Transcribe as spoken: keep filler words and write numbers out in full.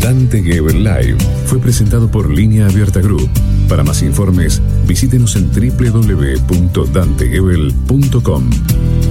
Dante Gebel Live fue presentado por Línea Abierta Group. Para más informes, visítenos en doble u doble u doble u punto dante gebel punto com.